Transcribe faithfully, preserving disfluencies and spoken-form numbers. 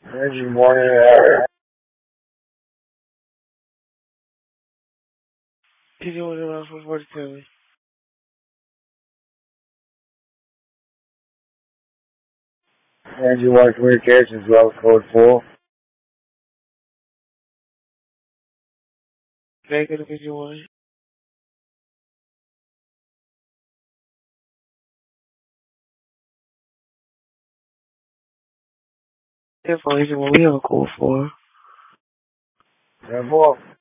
Energy morning hour. Did you want to run for forty-seven? Energy one communications, well code four. Negative if you want. Therefore, if you want, we have a call for. Ten four.